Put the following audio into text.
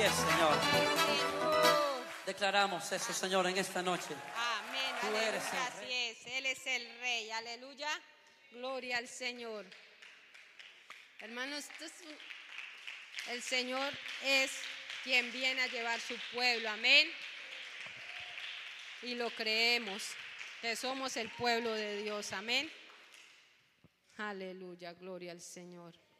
es, Señor. Declaramos eso, Señor, en esta noche. Amén. Tú Aleluya, eres el así Rey. es. Él es el Rey. Aleluya. Gloria al Señor. Hermanos, el Señor es quien viene a llevar su pueblo. Amén. Y lo creemos, que somos el pueblo de Dios. Amén. Aleluya. Gloria al Señor.